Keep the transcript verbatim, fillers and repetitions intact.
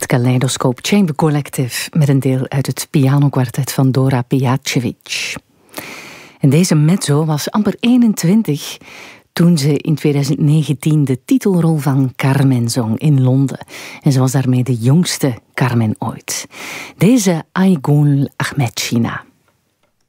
het Kaleidoscope Chamber Collective met een deel uit het pianokwartet van Dora Pejacevic. En deze mezzo was amper eenentwintig toen ze in twintig negentien de titelrol van Carmen zong in Londen. En ze was daarmee de jongste Carmen ooit. Deze Aygul Ahmedchina.